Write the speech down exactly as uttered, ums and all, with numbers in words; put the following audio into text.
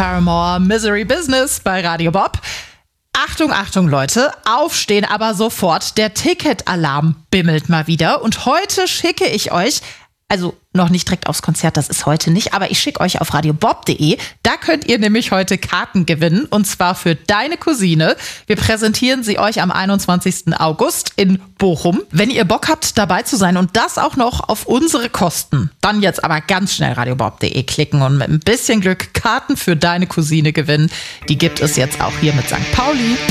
Paramore, Misery Business bei Radio Bob. Achtung, Achtung, Leute, aufstehen aber sofort. Der Ticketalarm bimmelt mal wieder. Und heute schicke ich euch, also noch nicht direkt aufs Konzert, das ist heute nicht, aber ich schicke euch auf radiobob punkt de. Da könnt ihr nämlich heute Karten gewinnen, und zwar für Deine Cousine. Wir präsentieren sie euch am einundzwanzigsten August in Bochum. Wenn ihr Bock habt, dabei zu sein und das auch noch auf unsere Kosten, dann jetzt aber ganz schnell radiobob punkt de klicken und mit ein bisschen Glück Karten für Deine Cousine gewinnen. Die gibt es jetzt auch hier mit Sankt Pauli.